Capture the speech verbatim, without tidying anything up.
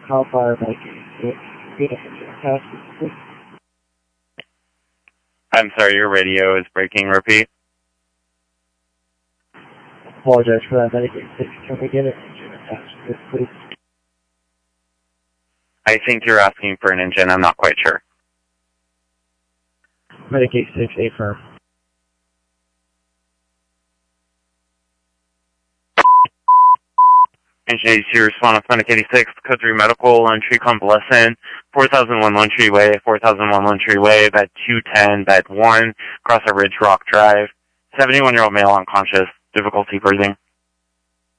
Call fire Medicaid six eight. I'm sorry, your radio is breaking. Repeat. Apologize for that, Medicaid six. Can we get it? This, please. I think you're asking for an engine. I'm not quite sure. Medicaid six, A firm. Engine eighty-two, respond to Medicaid eighty-six, code three medical, Lone Tree convalescent, four thousand one Lone Tree Way, four thousand one Lone Tree Way, bed two ten, bed one, across a Ridge Rock Drive, seventy-one-year-old male unconscious, difficulty breathing.